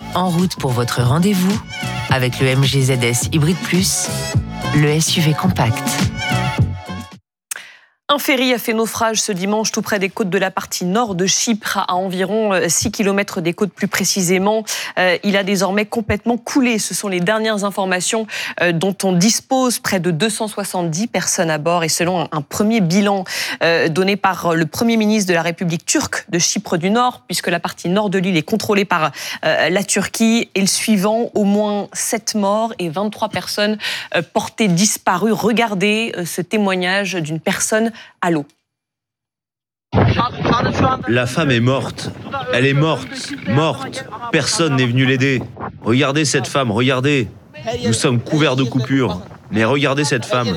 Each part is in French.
En route pour votre rendez-vous avec le MG ZS Hybrid Plus, le SUV compact. Un ferry a fait naufrage ce dimanche tout près des côtes de la partie nord de Chypre, à environ 6 km des côtes plus précisément. Il a désormais complètement coulé. Ce sont les dernières informations dont on dispose. Près de 270 personnes à bord et selon un premier bilan donné par le Premier ministre de la République turque de Chypre du Nord, puisque la partie nord de l'île est contrôlée par la Turquie, et le suivant, au moins 7 morts et 23 personnes portées disparues. Regardez ce témoignage d'une personne à l'eau. La femme est morte. Elle est morte. Personne n'est venu l'aider. Regardez cette femme, regardez. Nous sommes couverts de coupures. Mais regardez cette femme.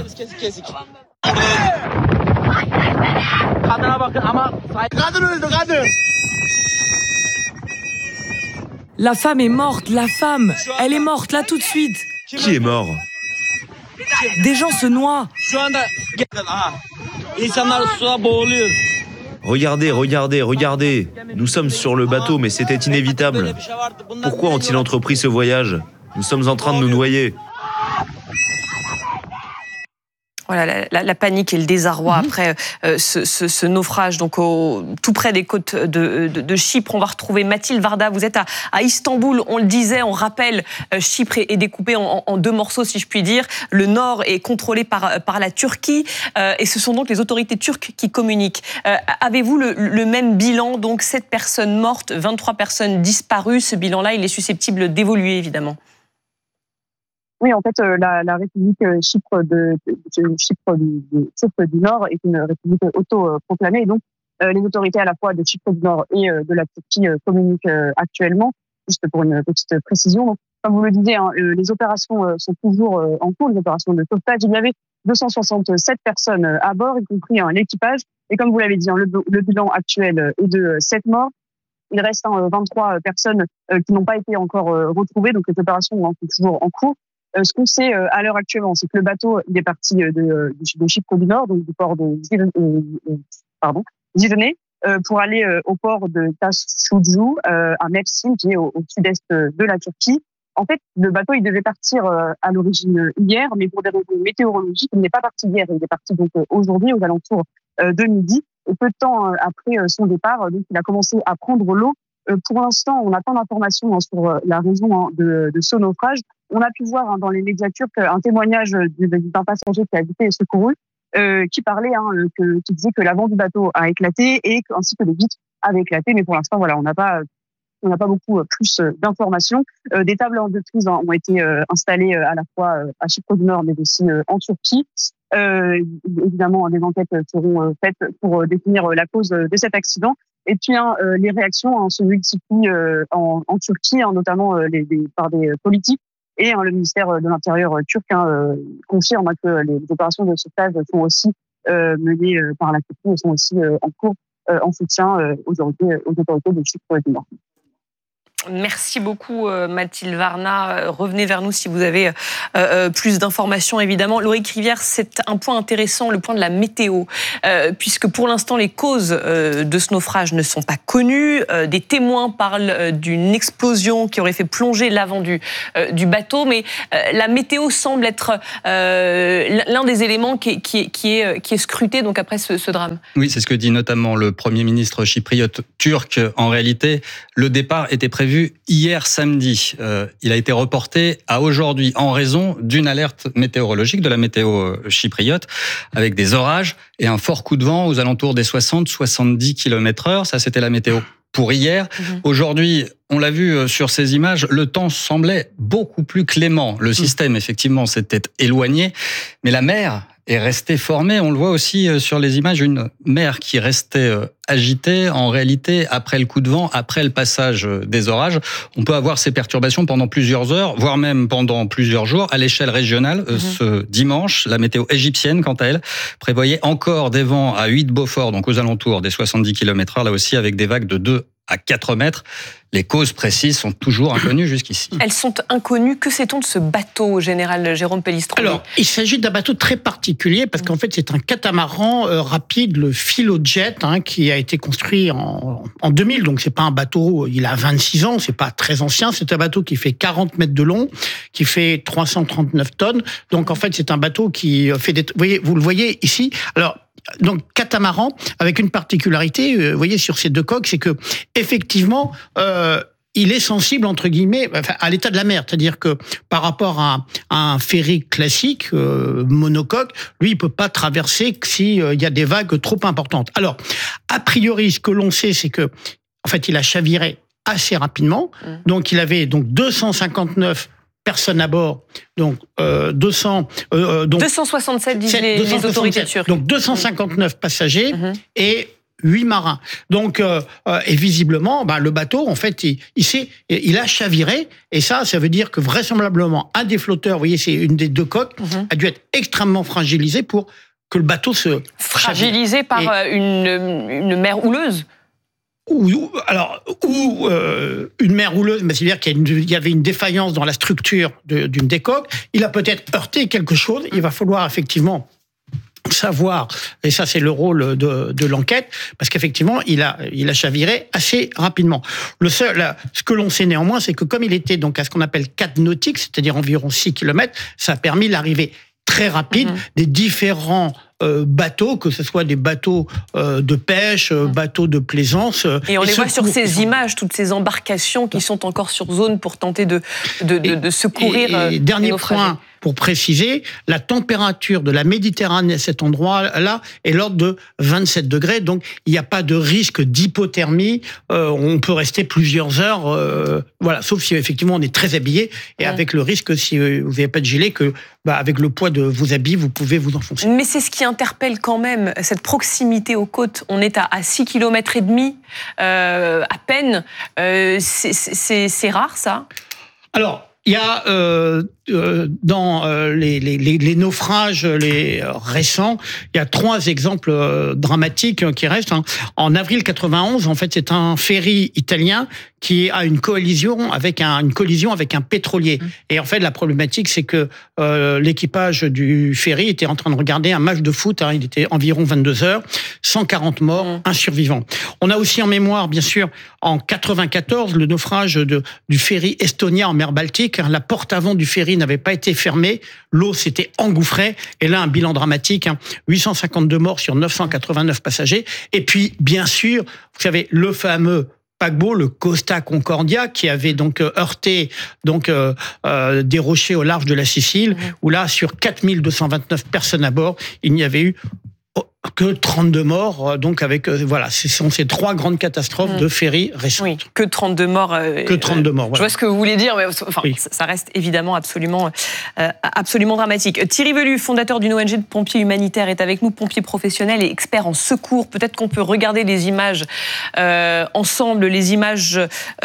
La femme est morte, elle est morte là tout de suite. Qui est mort ? Des gens se noient. Regardez. Nous sommes sur le bateau, mais c'était inévitable. Pourquoi ont-ils entrepris ce voyage ? Nous sommes en train de nous noyer. Voilà, la panique et le désarroi après ce naufrage, donc tout près des côtes de Chypre. On va retrouver Mathilde Varda. Vous êtes à Istanbul, on le disait, on rappelle, Chypre est découpé en deux morceaux, si je puis dire. Le nord est contrôlé par la Turquie, et ce sont donc les autorités turques qui communiquent. Avez-vous le même bilan, donc 7 personnes mortes, 23 personnes disparues? Ce bilan-là, il est susceptible d'évoluer, évidemment. Oui, en fait, la République Chypre du Nord est une république auto-proclamée. Et donc, les autorités à la fois de Chypre du Nord et de la Turquie communiquent actuellement, juste pour une petite précision. Donc, comme vous le disiez, les opérations sont toujours en cours, les opérations de sauvetage. Il y avait 267 personnes à bord, y compris l'équipage. Et comme vous l'avez dit, le bilan actuel est de 7 morts. Il reste 23 personnes qui n'ont pas été encore retrouvées. Donc, les opérations sont toujours en cours. Ce qu'on sait à l'heure actuelle, c'est que le bateau il est parti de Chypre du Nord, donc du port de Zivene, pour aller au port de Taşsucu, à Mersin, qui est au sud-est de la Turquie. En fait, le bateau il devait partir à l'origine hier, mais pour des raisons météorologiques, il n'est pas parti hier. Il est parti donc aujourd'hui aux alentours de midi. Et peu de temps après son départ, donc il a commencé à prendre l'eau. Pour l'instant, on n'a pas d'informations sur la raison de ce naufrage. On a pu voir dans les médias turcs un témoignage d'un passager qui a été secouru, qui parlait, qui disait que l'avant du bateau a éclaté ainsi que les vitres avaient éclaté. Mais pour l'instant, voilà, on n'a pas beaucoup plus d'informations. Des tables de prise ont été installées à la fois à Chypre du Nord, mais aussi en Turquie. Évidemment, des enquêtes seront faites pour définir la cause de cet accident. Et puis, les réactions se multiplient en Turquie, notamment par des politiques. Et le ministère de l'Intérieur turc confirme que les opérations de sauvetage sont aussi menées par la Turquie et sont aussi en cours en soutien aux autorités de Chypre du Nord. Merci beaucoup Mathilde Varna. Revenez vers nous si vous avez plus d'informations, évidemment. Loïc Rivière, c'est un point intéressant, le point de la météo, puisque pour l'instant les causes de ce naufrage ne sont pas connues. Des témoins parlent d'une explosion qui aurait fait plonger l'avant du bateau, mais la météo semble être l'un des éléments qui est scruté donc après ce drame. Oui, c'est ce que dit notamment le Premier ministre chypriote turc. En réalité, le départ était prévu hier samedi. Il a été reporté à aujourd'hui en raison d'une alerte météorologique de la météo chypriote avec des orages et un fort coup de vent aux alentours des 60-70 km/h. Ça, c'était la météo pour hier. Aujourd'hui, on l'a vu sur ces images, le temps semblait beaucoup plus clément. Le système, effectivement, s'était éloigné, mais la mer est restée formée. On le voit aussi sur les images, une mer qui restait agitée. En réalité, après le coup de vent, après le passage des orages, on peut avoir ces perturbations pendant plusieurs heures, voire même pendant plusieurs jours. À l'échelle régionale, ce dimanche, la météo égyptienne, quant à elle, prévoyait encore des vents à 8 Beaufort, donc aux alentours des 70 km/h, là aussi avec des vagues de 2 à 4 mètres. Les causes précises sont toujours inconnues jusqu'ici. Elles sont inconnues. Que sait-on de ce bateau, général Jérôme Pellistrandi ? Alors, il s'agit d'un bateau très particulier parce qu'en fait, c'est un catamaran rapide, le Philojet, qui a été construit en 2000. Donc, c'est pas un bateau, il a 26 ans, c'est pas très ancien. C'est un bateau qui fait 40 mètres de long, qui fait 339 tonnes. Donc, en fait, c'est un bateau qui fait des... Vous le voyez ici. Alors, donc catamaran avec une particularité, vous voyez sur ces deux coques, c'est que effectivement il est sensible entre guillemets à l'état de la mer, c'est-à-dire que par rapport à un ferry classique monocoque, lui il peut pas traverser s'il y a des vagues trop importantes. Alors a priori ce que l'on sait c'est que en fait il a chaviré assez rapidement, donc il avait donc 259 personnes à bord, donc 267 disent les autorités turques. Donc 259 passagers et 8 marins. Donc et visiblement, le bateau en fait il a chaviré et ça veut dire que vraisemblablement un des flotteurs, vous voyez c'est une des deux coques, a dû être extrêmement fragilisé pour que le bateau se fragilisé par une mer houleuse. Ou une mer houleuse, mais c'est-à-dire qu'il y avait une défaillance dans la structure d'une des coques. Il a peut-être heurté quelque chose. Il va falloir effectivement savoir, et ça c'est le rôle de l'enquête, parce qu'effectivement il a chaviré assez rapidement. Ce que l'on sait néanmoins, c'est que comme il était donc à ce qu'on appelle 4 nautiques, c'est-à-dire environ 6 km, ça a permis l'arrivée très rapide des différents bateaux, que ce soit des bateaux de pêche, bateaux de plaisance. Et on les voit sur ces images, toutes ces embarcations qui sont encore sur zone pour tenter de secourir. Et dernier point, pour préciser, la température de la Méditerranée à cet endroit-là est l'ordre de 27 degrés, donc il n'y a pas de risque d'hypothermie. On peut rester plusieurs heures, sauf si effectivement on est très habillé et avec le risque, si vous n'avez pas de gilet, que avec le poids de vos habits, vous pouvez vous enfoncer. Mais c'est ce qui interpelle quand même, cette proximité aux côtes. On est à 6,5 km à peine. C'est rare, ça ? Alors, il y a dans les naufrages récents, il y a 3 exemples dramatiques qui restent. En avril 91, en fait, c'est un ferry italien qui a une collision avec un pétrolier. Et en fait, la problématique, c'est que l'équipage du ferry était en train de regarder un match de foot. Il était environ 22 heures, 140 morts, un survivant. On a aussi en mémoire, bien sûr, en 94, le naufrage du ferry Estonia en mer Baltique. La porte avant du ferry n'avait pas été fermée, l'eau s'était engouffrée, et là un bilan dramatique, 852 morts sur 989 passagers. Et puis, bien sûr, vous savez, le fameux paquebot, le Costa Concordia, qui avait donc heurté des rochers au large de la Sicile, où là, sur 4229 personnes à bord, il n'y avait eu que 32 morts, donc avec ce sont ces 3 grandes catastrophes de ferry récentes. Oui, que 32 morts. Que 32 morts. Je vois ce que vous voulez dire, mais ça reste évidemment absolument dramatique. Thierry Velu, fondateur d'une ONG de pompiers humanitaires, est avec nous, pompier professionnel et expert en secours. Peut-être qu'on peut regarder les images ensemble, les images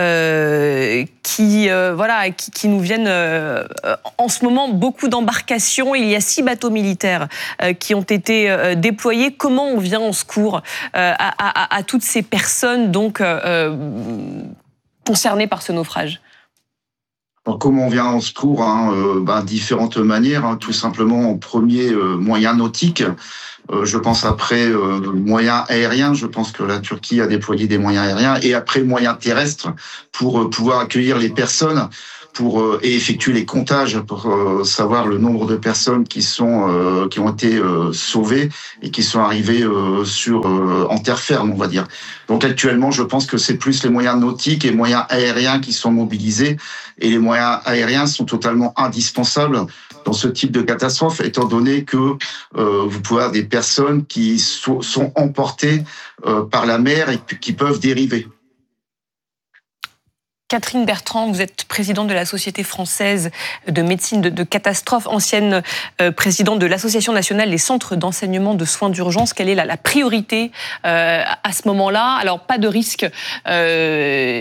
qui nous viennent en ce moment. Beaucoup d'embarcations. Il y a 6 bateaux militaires qui ont été déployés. Comment on vient en secours à toutes ces personnes donc concernées par ce naufrage ? Alors, comment on vient en secours ? Différentes manières. Tout simplement, en premier, moyen nautique. Je pense après moyens aériens. Je pense que la Turquie a déployé des moyens aériens. Et après, moyens terrestres pour pouvoir accueillir les personnes et effectuer les comptages pour savoir le nombre de personnes qui ont été sauvées et qui sont arrivées en terre ferme, on va dire. Donc actuellement, je pense que c'est plus les moyens nautiques et moyens aériens qui sont mobilisés, et les moyens aériens sont totalement indispensables dans ce type de catastrophe, étant donné que vous pouvez avoir des personnes qui sont emportées par la mer et qui peuvent dériver. Catherine Bertrand, vous êtes présidente de la Société française de médecine de catastrophe, ancienne présidente de l'Association nationale des centres d'enseignement de soins d'urgence. Quelle est la priorité à ce moment-là ? Alors, pas de risque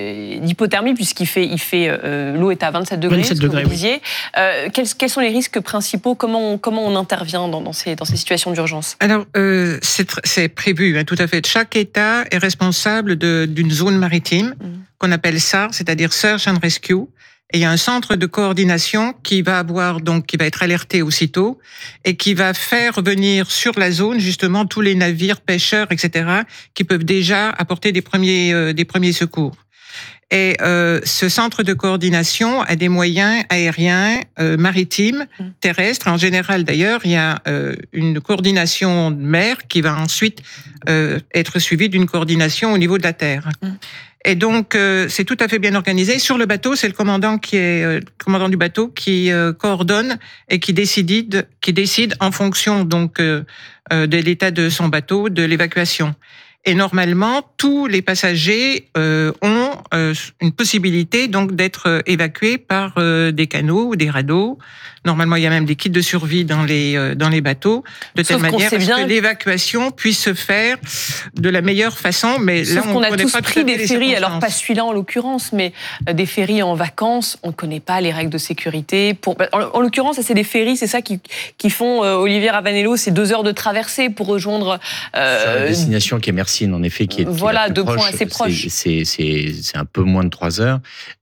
d'hypothermie puisqu'il fait l'eau est à 27 degrés, 27 degrés, vous disiez. Quels sont les risques principaux? Comment on intervient dans ces situations d'urgence? Alors, c'est prévu, tout à fait. Chaque État est responsable d'une zone maritime qu'on appelle SAR, c'est-à-dire Search and Rescue. Et il y a un centre de coordination qui va être alerté aussitôt et qui va faire venir sur la zone justement tous les navires, pêcheurs, etc., qui peuvent déjà apporter des premiers secours. Et ce centre de coordination a des moyens aériens, maritimes, terrestres. En général, d'ailleurs, il y a une coordination de mer qui va ensuite être suivie d'une coordination au niveau de la terre. Et donc, c'est tout à fait bien organisé. Sur le bateau, c'est le commandant du bateau qui coordonne et qui décide en fonction donc de l'état de son bateau, de l'évacuation. Et normalement, tous les passagers ont une possibilité donc d'être évacués par des canots ou des radeaux. Normalement, il y a même des kits de survie dans les bateaux, de telle manière que l'évacuation puisse se faire de la meilleure façon. Mais sauf là, on a tous pris des ferries, alors pas celui-là en l'occurrence, mais des ferries en vacances. On ne connaît pas les règles de sécurité. En l'occurrence, c'est des ferries, c'est ça qui font Olivier Ravanello, c'est 2 heures de traversée pour rejoindre la destination qui est Mersin, en effet, qui est 2 points assez proches. C'est un peu moins de 3 heures,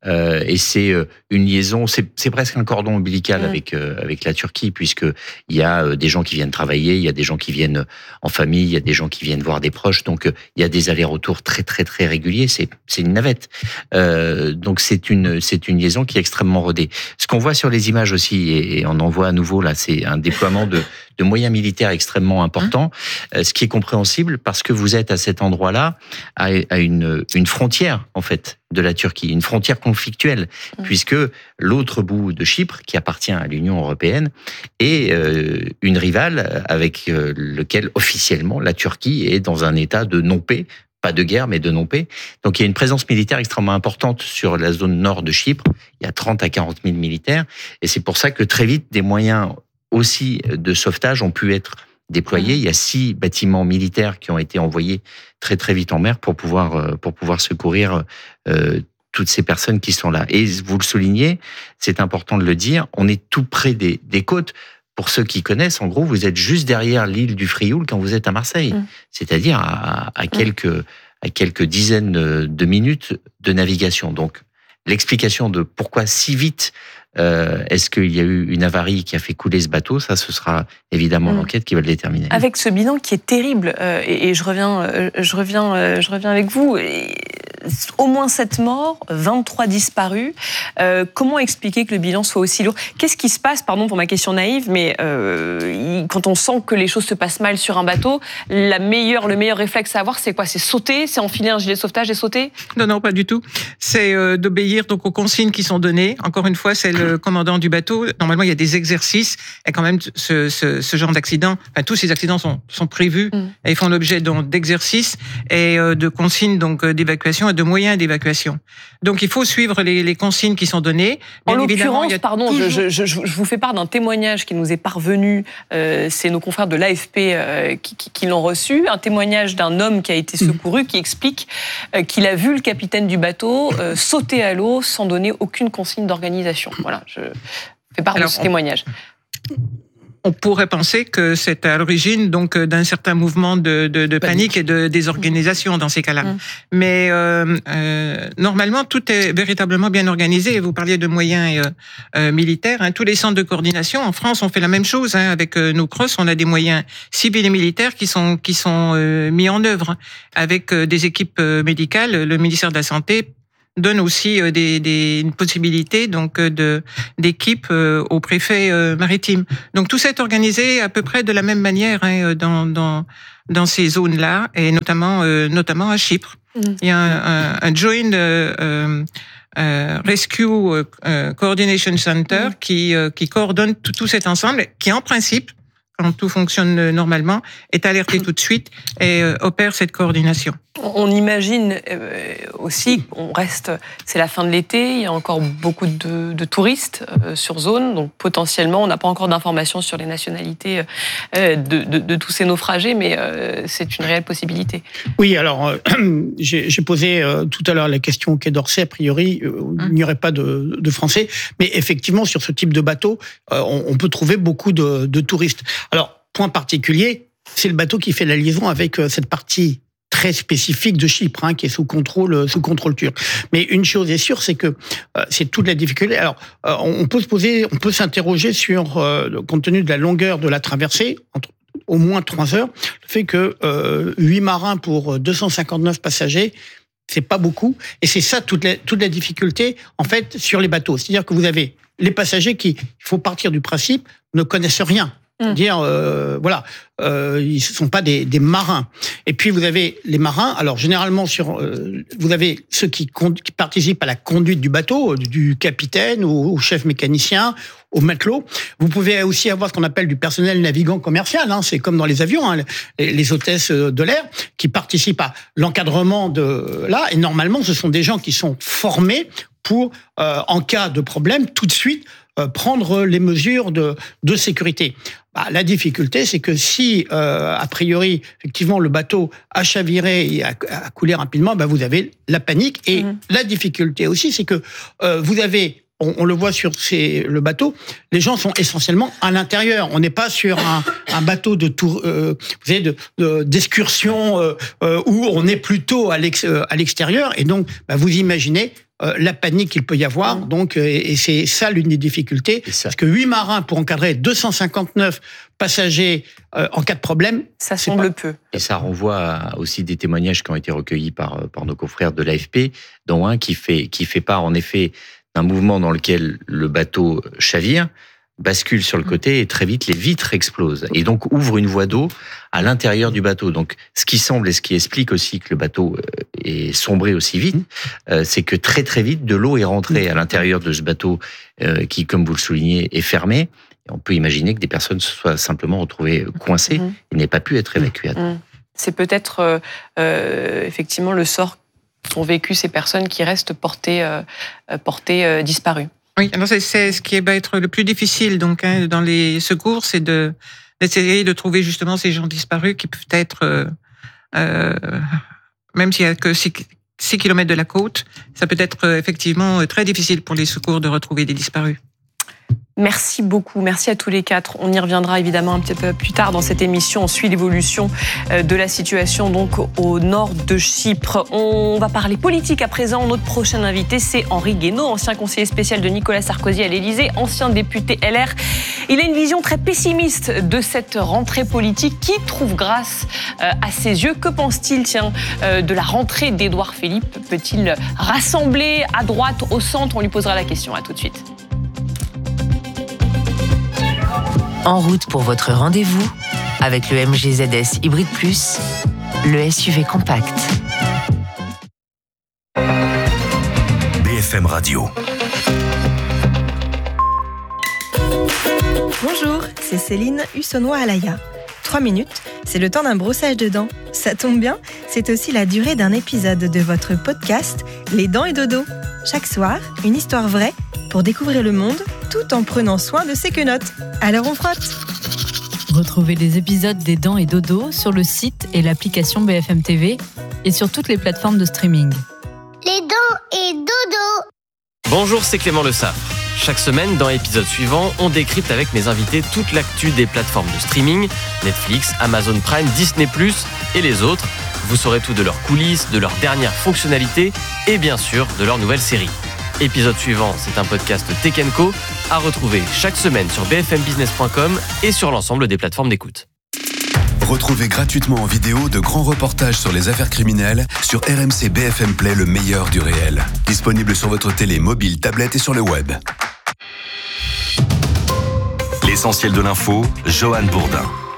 et c'est une liaison. C'est presque un cordon ombilical avec la Turquie, puisque il y a des gens qui viennent travailler, il y a des gens qui viennent en famille, il y a des gens qui viennent voir des proches. Donc il y a des allers-retours très très très réguliers. C'est une navette. Donc c'est une liaison qui est extrêmement rodée. Ce qu'on voit sur les images aussi, et on en voit à nouveau là, c'est un déploiement de moyens militaires extrêmement important, ce qui est compréhensible parce que vous êtes à cet endroit-là, à une frontière en fait de la Turquie, une frontière conflictuelle, puisque l'autre bout de Chypre, qui appartient à l'Union européenne, est une rivale avec lequel officiellement la Turquie est dans un état de non-paix. Pas de guerre, mais de non-paix. Donc il y a une présence militaire extrêmement importante sur la zone nord de Chypre. Il y a 30 à 40 000 militaires. Et c'est pour ça que très vite, des moyens aussi de sauvetage ont pu être déployés. Il y a 6 bâtiments militaires qui ont été envoyés très très vite en mer pour pouvoir secourir toutes ces personnes qui sont là. Et vous le soulignez, c'est important de le dire, on est tout près des côtes. Pour ceux qui connaissent, en gros, vous êtes juste derrière l'île du Frioul quand vous êtes à Marseille. C'est-à-dire à quelques dizaines de minutes de navigation. Donc, l'explication de pourquoi si vite est-ce qu'il y a eu une avarie qui a fait couler ce bateau, ça, ce sera évidemment l'enquête qui va le déterminer. Avec ce bilan qui est terrible, et je reviens avec vous. Au moins 7 morts, 23 disparus. Comment expliquer que le bilan soit aussi lourd? Qu'est-ce qui se passe, pardon pour ma question naïve, mais quand on sent que les choses se passent mal sur un bateau, le meilleur réflexe à avoir, c'est quoi? C'est sauter? C'est enfiler un gilet de sauvetage et sauter? Non, pas du tout. C'est d'obéir donc aux consignes qui sont données. Encore une fois, c'est le commandant du bateau. Normalement, il y a des exercices. Et quand même, ce genre d'accident, tous ces accidents sont prévus et ils font l'objet d'exercices et de consignes donc d'évacuation et de moyens d'évacuation. Donc, il faut suivre les consignes qui sont données. Bien en l'occurrence, pardon, je vous fais part d'un témoignage qui nous est parvenu. C'est nos confrères de l'AFP qui l'ont reçu. Un témoignage d'un homme qui a été secouru, qui explique qu'il a vu le capitaine du bateau sauter à l'eau sans donner aucune consigne d'organisation. Voilà, je fais part de ce témoignage. On pourrait penser que c'est à l'origine donc d'un certain mouvement de panique et de désorganisation dans ces cas-là. Mais normalement, tout est véritablement bien organisé. Vous parliez de moyens militaires. Tous les centres de coordination en France, on fait la même chose avec nos CROSS. On a des moyens civils et militaires qui sont mis en œuvre avec des équipes médicales. Le ministère de la Santé donne aussi une possibilité donc d'équipe au préfet maritime. Donc tout ça est organisé à peu près de la même manière dans ces zones-là et notamment à Chypre. Il y a un Joint Rescue Coordination Center qui coordonne tout cet ensemble, qui en principe quand tout fonctionne normalement, est alerté tout de suite et opère cette coordination. On imagine aussi, c'est la fin de l'été, il y a encore beaucoup de touristes sur zone, donc potentiellement, on n'a pas encore d'informations sur les nationalités de tous ces naufragés, mais c'est une réelle possibilité. Oui, alors, j'ai posé tout à l'heure la question au Quai d'Orsay, a priori, il n'y aurait pas de Français, mais effectivement, sur ce type de bateau, on peut trouver beaucoup de touristes. Alors, point particulier, c'est le bateau qui fait la liaison avec cette partie très spécifique de Chypre, qui est sous contrôle turc. Mais une chose est sûre, c'est que c'est toute la difficulté. Alors, on peut s'interroger sur, compte tenu de la longueur de la traversée, entre au moins 3 heures, le fait que 8 marins pour 259 passagers, c'est pas beaucoup. Et c'est ça toute la difficulté, en fait, sur les bateaux. C'est-à-dire que vous avez les passagers qui, il faut partir du principe, ne connaissent rien. C'est-à-dire, ils ne sont pas des marins. Et puis, vous avez les marins. Alors, généralement, vous avez ceux qui participent à la conduite du bateau, du capitaine au chef mécanicien, au matelot. Vous pouvez aussi avoir ce qu'on appelle du personnel navigant commercial. C'est comme dans les avions, les hôtesses de l'air qui participent à l'encadrement de là. Et normalement, ce sont des gens qui sont formés pour, en cas de problème, tout de suite, prendre les mesures de sécurité. La difficulté, c'est que si, a priori, effectivement, le bateau a chaviré et a coulé rapidement, vous avez la panique. Et la difficulté aussi, c'est que vous avez, on le voit sur le bateau, les gens sont essentiellement à l'intérieur. On n'est pas sur un bateau de tour, vous savez, d'excursion où on est plutôt à l'extérieur. Et donc, vous imaginez la panique qu'il peut y avoir. Donc, et c'est ça l'une des difficultés. Parce que 8 marins pour encadrer 259 passagers en cas de problème, ça semble peu. Et ça renvoie à aussi des témoignages qui ont été recueillis par nos confrères de l'AFP, dont un qui fait part en effet d'un mouvement dans lequel le bateau chavire, bascule sur le côté et très vite les vitres explosent et donc ouvre une voie d'eau à l'intérieur du bateau. Donc ce qui semble et ce qui explique aussi que le bateau est sombré aussi vite, c'est que très très vite de l'eau est rentrée à l'intérieur de ce bateau qui, comme vous le soulignez, est fermé. Et on peut imaginer que des personnes se soient simplement retrouvées coincées et n'aient pas pu être évacuées. C'est peut-être effectivement le sort qu'ont vécu ces personnes qui restent portées disparues. Oui, alors c'est ce qui va être le plus difficile donc dans les secours, c'est d'essayer de trouver justement ces gens disparus qui peuvent être, même s'il y a que 6 kilomètres de la côte, ça peut être effectivement très difficile pour les secours de retrouver des disparus. Merci beaucoup, merci à tous les 4. On y reviendra évidemment un petit peu plus tard dans cette émission. On suit l'évolution de la situation donc au nord de Chypre. On va parler politique à présent. Notre prochain invité, c'est Henri Guénaud, ancien conseiller spécial de Nicolas Sarkozy à l'Élysée, ancien député LR. Il a une vision très pessimiste de cette rentrée politique qui trouve grâce à ses yeux. Que pense-t-il de la rentrée d'Édouard Philippe? Peut-il rassembler à droite, au centre? On lui posera la question. À tout de suite. En route pour votre rendez-vous avec le MG ZS Hybrid Plus, le SUV compact. BFM Radio. Bonjour, c'est Céline Hussonnois-Alaya. 3 minutes, c'est le temps d'un brossage de dents. Ça tombe bien, c'est aussi la durée d'un épisode de votre podcast Les Dents et Dodo. Chaque soir, une histoire vraie pour découvrir le monde tout en prenant soin de ses quenottes. Alors on frotte. Retrouvez les épisodes des Dents et Dodo sur le site et l'application BFM TV et sur toutes les plateformes de streaming. Les Dents et Dodo. Bonjour, c'est Clément Le Saffre. Chaque semaine, dans l'épisode suivant, on décrypte avec mes invités toute l'actu des plateformes de streaming, Netflix, Amazon Prime, Disney+, et les autres. Vous saurez tout de leurs coulisses, de leurs dernières fonctionnalités et bien sûr de leurs nouvelles séries. Épisode suivant, c'est un podcast Tech & Co à retrouver chaque semaine sur bfmbusiness.com et sur l'ensemble des plateformes d'écoute. Retrouvez gratuitement en vidéo de grands reportages sur les affaires criminelles sur RMC BFM Play, le meilleur du réel. Disponible sur votre télé, mobile, tablette et sur le web. L'essentiel de l'info, Johan Bourdin.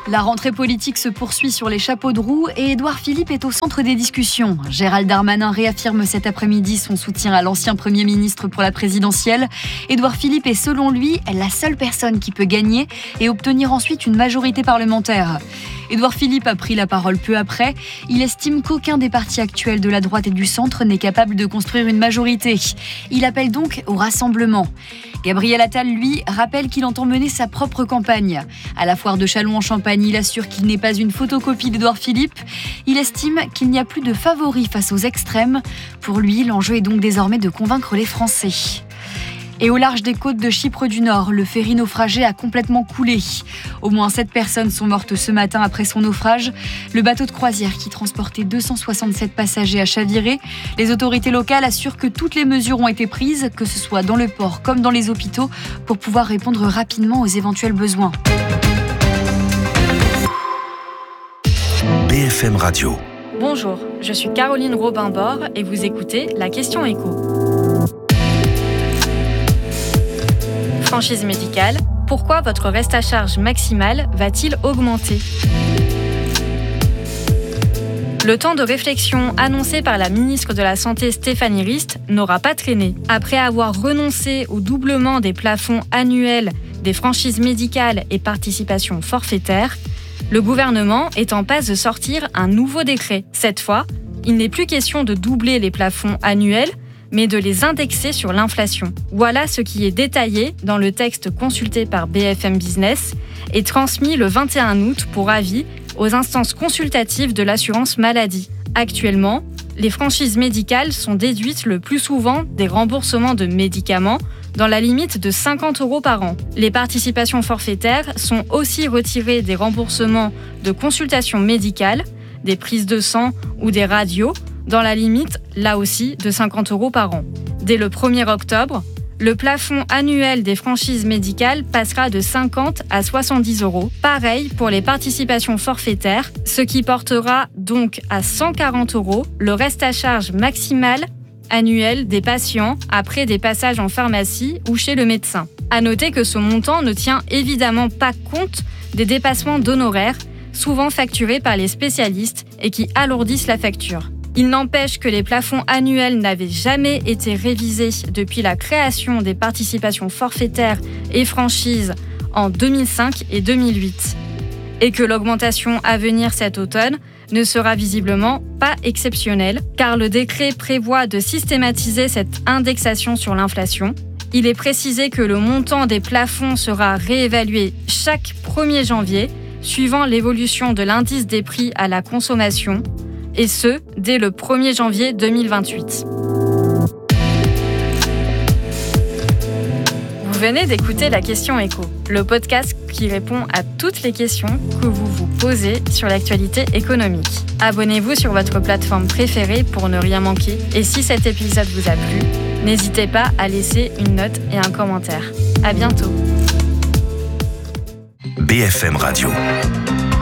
La rentrée politique se poursuit sur les chapeaux de roue et Édouard Philippe est au centre des discussions. Gérald Darmanin réaffirme cet après-midi son soutien à l'ancien Premier ministre pour la présidentielle. Édouard Philippe est selon lui la seule personne qui peut gagner et obtenir ensuite une majorité parlementaire. Édouard Philippe a pris la parole peu après. Il estime qu'aucun des partis actuels de la droite et du centre n'est capable de construire une majorité. Il appelle donc au rassemblement. Gabriel Attal, lui, rappelle qu'il entend mener sa propre campagne. À la foire de Châlons en Champagne, il assure qu'il n'est pas une photocopie d'Édouard Philippe. Il estime qu'il n'y a plus de favoris face aux extrêmes. Pour lui, l'enjeu est donc désormais de convaincre les Français. Et au large des côtes de Chypre du Nord, le ferry naufragé a complètement coulé. Au moins 7 personnes sont mortes ce matin après son naufrage. Le bateau de croisière qui transportait 267 passagers a chaviré. Les autorités locales assurent que toutes les mesures ont été prises, que ce soit dans le port comme dans les hôpitaux, pour pouvoir répondre rapidement aux éventuels besoins. BFM Radio. Bonjour, je suis Caroline Robin-Bord et vous écoutez La Question Écho. Franchise médicale, pourquoi votre reste à charge maximal va-t-il augmenter ? Le temps de réflexion annoncé par la ministre de la Santé Stéphanie Rist n'aura pas traîné. Après avoir renoncé au doublement des plafonds annuels des franchises médicales et participations forfaitaires, le gouvernement est en passe de sortir un nouveau décret. Cette fois, il n'est plus question de doubler les plafonds annuels, mais de les indexer sur l'inflation. Voilà ce qui est détaillé dans le texte consulté par BFM Business et transmis le 21 août pour avis aux instances consultatives de l'assurance maladie. Actuellement, les franchises médicales sont déduites le plus souvent des remboursements de médicaments dans la limite de 50 € par an. Les participations forfaitaires sont aussi retirées des remboursements de consultations médicales, des prises de sang ou des radios, dans la limite, là aussi, de 50 € par an. Dès le 1er octobre, le plafond annuel des franchises médicales passera de 50 à 70 €. Pareil pour les participations forfaitaires, ce qui portera donc à 140 € le reste à charge maximal annuel des patients après des passages en pharmacie ou chez le médecin. À noter que ce montant ne tient évidemment pas compte des dépassements d'honoraires, souvent facturés par les spécialistes et qui alourdissent la facture. Il n'empêche que les plafonds annuels n'avaient jamais été révisés depuis la création des participations forfaitaires et franchises en 2005 et 2008. Et que l'augmentation à venir cet automne ne sera visiblement pas exceptionnelle, car le décret prévoit de systématiser cette indexation sur l'inflation. Il est précisé que le montant des plafonds sera réévalué chaque 1er janvier, suivant l'évolution de l'indice des prix à la consommation, et ce, dès le 1er janvier 2028. Vous venez d'écouter La Question Écho, le podcast qui répond à toutes les questions que vous vous posez sur l'actualité économique. Abonnez-vous sur votre plateforme préférée pour ne rien manquer. Et si cet épisode vous a plu, n'hésitez pas à laisser une note et un commentaire. À bientôt. BFM Radio.